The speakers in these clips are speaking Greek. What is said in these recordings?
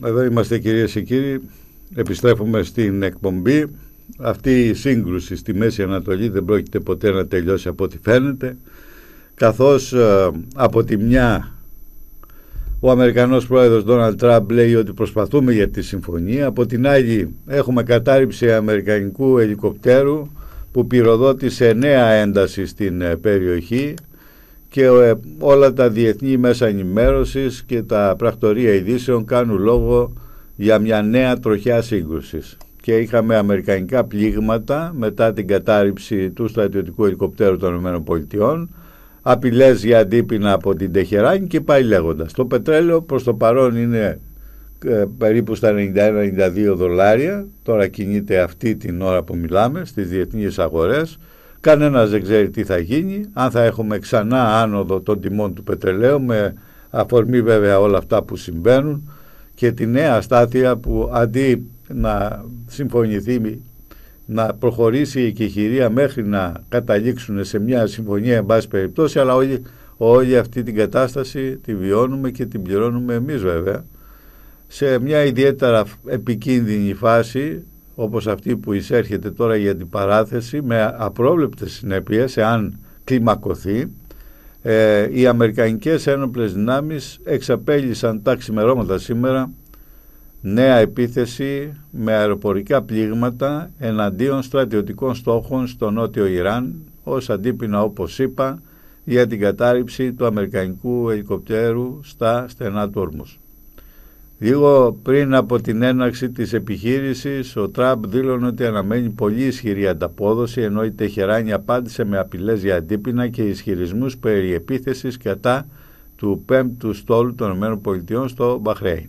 Εδώ είμαστε, κυρίες και κύριοι. Επιστρέφουμε στην εκπομπή. Αυτή η σύγκρουση στη Μέση Ανατολή δεν πρόκειται ποτέ να τελειώσει από ό,τι φαίνεται, καθώς από τη μια ο Αμερικανός πρόεδρος Ντόναλντ Τραμπ λέει ότι προσπαθούμε για τη συμφωνία, από την άλλη έχουμε κατάρριψη αμερικανικού ελικοπτέρου που πυροδότησε νέα ένταση στην περιοχή και όλα τα διεθνή μέσα ενημέρωσης και τα πρακτορεία ειδήσεων κάνουν λόγο για μια νέα τροχιά σύγκρουσης. Και είχαμε αμερικανικά πλήγματα μετά την κατάρριψη του στρατιωτικού ελικοπτέρου των ΗΠΑ, απειλές για αντίπεινα από την Τεχεράνη και πάει λέγοντας. Το πετρέλαιο προς το παρόν είναι περίπου στα $91-92, τώρα κινείται αυτή την ώρα που μιλάμε στις διεθνείς αγορές. Κανένας δεν ξέρει τι θα γίνει, αν θα έχουμε ξανά άνοδο των τιμών του πετρελαίου, με αφορμή βέβαια όλα αυτά που συμβαίνουν και τη νέα αστάθεια που αντί να συμφωνηθεί, να προχωρήσει η εκεχηρία μέχρι να καταλήξουν σε μια συμφωνία εν πάση περιπτώσει, αλλά όλη αυτή την κατάσταση τη βιώνουμε και την πληρώνουμε εμείς βέβαια, σε μια ιδιαίτερα επικίνδυνη φάση όπως αυτή που εισέρχεται τώρα για την παράθεση, με απρόβλεπτες συνέπειες εάν κλιμακωθεί. Οι αμερικανικές ένοπλες δυνάμεις εξαπέλυσαν τα ξημερώματα σήμερα νέα επίθεση με αεροπορικά πλήγματα εναντίον στρατιωτικών στόχων στο νότιο Ιράν, ως αντίπεινα, όπως είπα, για την κατάρριψη του αμερικανικού ελικοπτέρου στα στενά του Ορμούς. Λίγο πριν από την έναρξη της επιχείρησης, ο Τραμπ δήλωνε ότι αναμένει πολύ ισχυρή ανταπόδοση, ενώ η Τεχεράνη απάντησε με απειλές για αντίπεινα και ισχυρισμούς περί επίθεσης κατά του 5ου στόλου των ΗΠΑ στο Μπαχρέιν.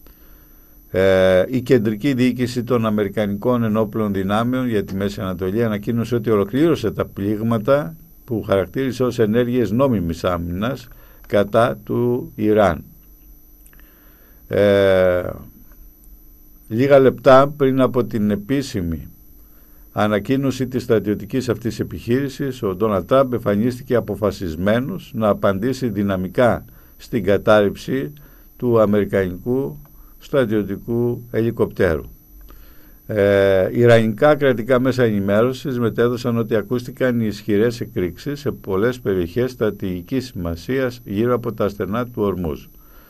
Η κεντρική διοίκηση των Αμερικανικών Ενόπλων Δυνάμεων για τη Μέση Ανατολή ανακοίνωσε ότι ολοκλήρωσε τα πλήγματα που χαρακτήρισε ως ενέργειες νόμιμης άμυνας κατά του Ιράν. Λίγα λεπτά πριν από την επίσημη ανακοίνωση της στρατιωτικής αυτής επιχείρησης, ο Ντόναλντ Τραμπ εμφανίστηκε αποφασισμένος να απαντήσει δυναμικά στην κατάρριψη του αμερικανικού στρατιωτικού ελικοπτέρου. Ιρανικά κρατικά μέσα ενημέρωσης μετέδωσαν ότι ακούστηκαν οι ισχυρές εκρήξεις σε πολλές περιοχές στρατηγικής σημασίας γύρω από τα στενά του Ορμούζ.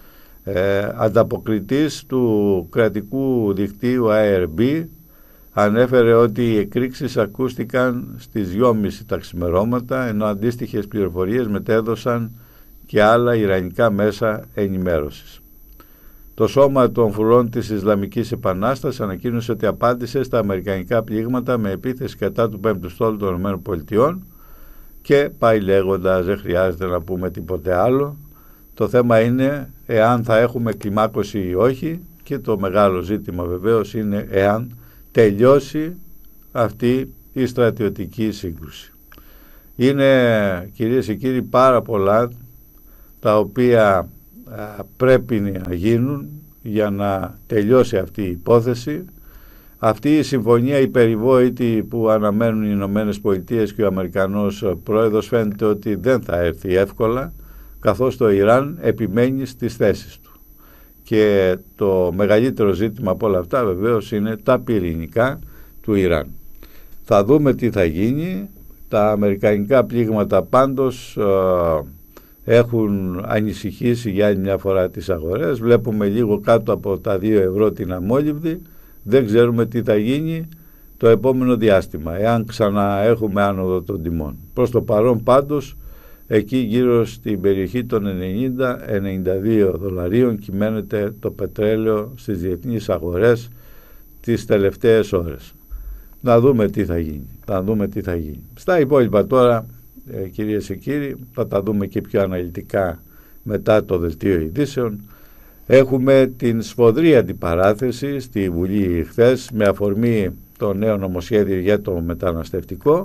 Ανταποκριτής του κρατικού δικτύου ARB ανέφερε ότι οι εκρήξεις ακούστηκαν στις 2.30 τα ξημερώματα, ενώ αντίστοιχες πληροφορίες μετέδωσαν και άλλα ιρανικά μέσα ενημέρωσης. Το σώμα των φρουρών της Ισλαμικής Επανάστασης ανακοίνωσε ότι απάντησε στα αμερικανικά πλήγματα με επίθεση κατά του 5ου στόλου των ΗΠΑ και πάει λέγοντας, δεν χρειάζεται να πούμε τίποτε άλλο. Το θέμα είναι εάν θα έχουμε κλιμάκωση ή όχι, και το μεγάλο ζήτημα βεβαίως είναι εάν τελειώσει αυτή η στρατιωτική σύγκρουση. Είναι, κυρίες και κύριοι, πάρα πολλά τα οποία πρέπει να γίνουν για να τελειώσει αυτή η υπόθεση. Αυτή η συμφωνία η περιβόητη που αναμένουν οι Ηνωμένες Πολιτείες και ο Αμερικανός πρόεδρος φαίνεται ότι δεν θα έρθει εύκολα, καθώς το Ιράν επιμένει στις θέσεις του. Και το μεγαλύτερο ζήτημα από όλα αυτά βεβαίως είναι τα πυρηνικά του Ιράν. Θα δούμε τι θα γίνει. Τα αμερικανικά πλήγματα πάντως έχουν ανησυχήσει για άλλη μια φορά τις αγορές. Βλέπουμε λίγο κάτω από τα 2 ευρώ την αμόλυβδη. Δεν ξέρουμε τι θα γίνει το επόμενο διάστημα, εάν ξανά έχουμε άνοδο των τιμών. Προς το παρόν πάντως, εκεί γύρω στην περιοχή των 90-92 δολαρίων κυμαίνεται το πετρέλαιο στις διεθνείς αγορές τις τελευταίες ώρες. Να δούμε τι θα γίνει. Στα υπόλοιπα τώρα, κυρίες και κύριοι, θα τα δούμε και πιο αναλυτικά μετά το δελτίο ειδήσεων. Έχουμε την σφοδρή αντιπαράθεση στη Βουλή χθες με αφορμή το νέο νομοσχέδιο για το μεταναστευτικό,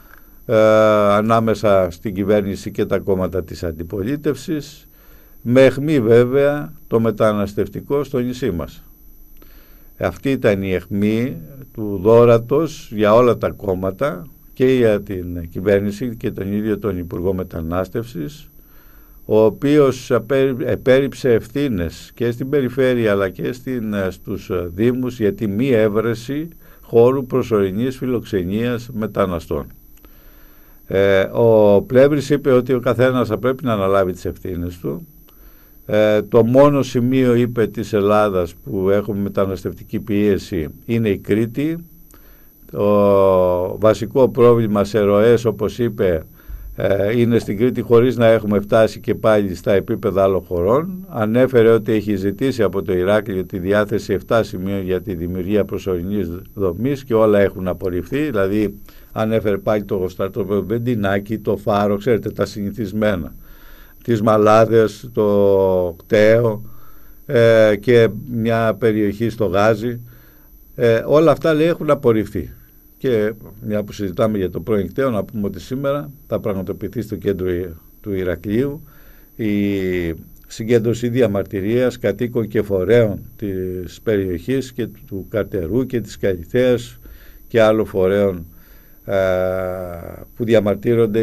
ανάμεσα στην κυβέρνηση και τα κόμματα της αντιπολίτευσης, με αιχμή βέβαια το μεταναστευτικό στο νησί μας. Αυτή ήταν η αιχμή του δώρατος για όλα τα κόμματα και για την κυβέρνηση και τον ίδιο τον Υπουργό Μετανάστευσης, ο οποίος επέριψε ευθύνες και στην περιφέρεια αλλά και στους δήμους για τη μη έβρεση χώρου προσωρινής φιλοξενίας μεταναστών. Ο Πλεύρης είπε ότι ο καθένας θα πρέπει να αναλάβει τις ευθύνες του. Το μόνο σημείο, είπε, της Ελλάδας που έχουμε μεταναστευτική πίεση είναι η Κρήτη. Το βασικό πρόβλημα σε ροές, όπως είπε, είναι στην Κρήτη, χωρίς να έχουμε φτάσει και πάλι στα επίπεδα άλλων χωρών. Ανέφερε ότι έχει ζητήσει από το Ηράκλειο τη διάθεση 7 σημείων για τη δημιουργία προσωρινής δομής και όλα έχουν απορριφθεί. Δηλαδή ανέφερε πάλι το στρατόπεδο Μπεντινάκη, το Φάρο, ξέρετε, τα συνηθισμένα, τις Μαλάδες, το Κταίο και μια περιοχή στο Γάζι. Όλα αυτά, λέει, έχουν απορριφθεί. Και μια που συζητάμε για το πρώην Κταίο, να πούμε ότι σήμερα θα πραγματοποιηθεί στο κέντρο του Ηρακλείου η συγκέντρωση διαμαρτυρίας κατοίκων και φορέων της περιοχής και του Καρτερού και της Καλυθέας και άλλων φορέων που διαμαρτύρονται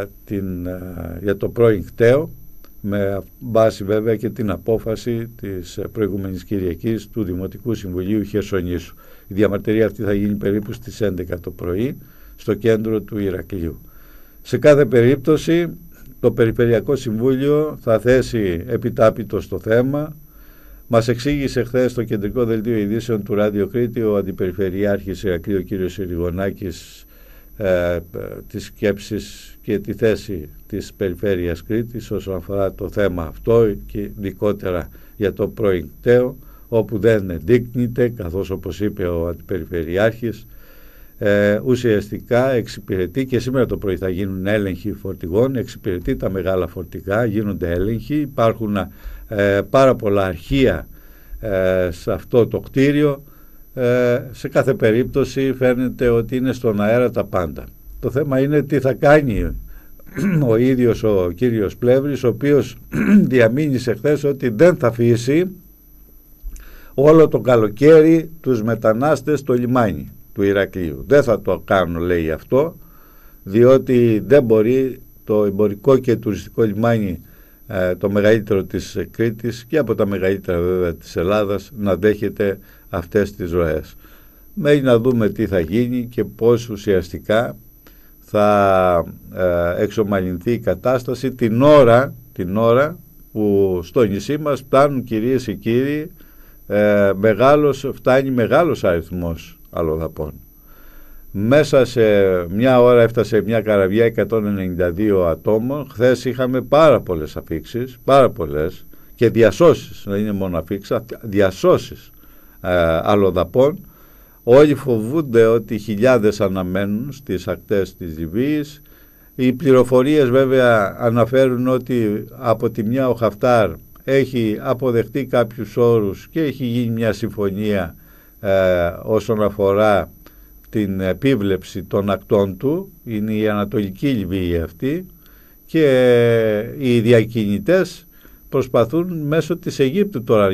για το πρώην Κταίο, με βάση βέβαια και την απόφαση της προηγούμενης Κυριακής του Δημοτικού Συμβουλίου Χερσονήσου. Η διαμαρτυρία αυτή θα γίνει περίπου στις 11 το πρωί στο κέντρο του Ηρακλείου. Σε κάθε περίπτωση το Περιφερειακό Συμβούλιο θα θέσει επιτάπητο στο θέμα. Μας εξήγησε χθες στο κεντρικό δελτίο ειδήσεων του Ράδιο Κρήτη ο Αντιπεριφερειάρχης Ηρακλείου κ. Συριγωνάκης τις σκέψεις και τη θέση της Περιφέρειας Κρήτης όσον αφορά το θέμα αυτό και ειδικότερα για το πρώην Κταίο, όπου δεν ενδείκνυται, καθώς όπως είπε ο Αντιπεριφερειάρχης, ουσιαστικά εξυπηρετεί, και σήμερα το πρωί θα γίνουν έλεγχοι φορτηγών, εξυπηρετεί τα μεγάλα φορτηγά, γίνονται έλεγχοι, υπάρχουν πάρα πολλά αρχεία σε αυτό το κτίριο. Σε κάθε περίπτωση φαίνεται ότι είναι στον αέρα τα πάντα. Το θέμα είναι τι θα κάνει ο ίδιος ο κύριος Πλεύρης, ο οποίος διαμήνυσε χθες ότι δεν θα αφήσει όλο το καλοκαίρι τους μετανάστες στο λιμάνι του Ηρακλείου. Δεν θα το κάνουν, λέει, αυτό, διότι δεν μπορεί το εμπορικό και τουριστικό λιμάνι, το μεγαλύτερο της Κρήτης και από τα μεγαλύτερα βέβαια της Ελλάδας, να δέχεται αυτές τις ροές. Μένει να δούμε τι θα γίνει και πώς ουσιαστικά θα εξομαλυνθεί η κατάσταση την ώρα που στο νησί μας φτάνουν, κυρίες και κύριοι, φτάνει μεγάλος αριθμός αλλοδαπών. Μέσα σε μια ώρα έφτασε μια καραβιά 192 ατόμων. Χθες είχαμε πάρα πολλές αφίξεις, πάρα πολλές, και διασώσεις, δεν είναι μόνο αφίξεις, διασώσεις αλλοδαπών. Όλοι φοβούνται ότι χιλιάδες αναμένουν στις ακτές της Λιβύης. Οι πληροφορίες βέβαια αναφέρουν ότι από τη μια ο Χαφτάρ έχει αποδεχτεί κάποιους όρους και έχει γίνει μια συμφωνία όσον αφορά την επίβλεψη των ακτών του. Είναι η Ανατολική Λιβύη αυτή, και οι διακινητές προσπαθούν μέσω της Αιγύπτου τώρα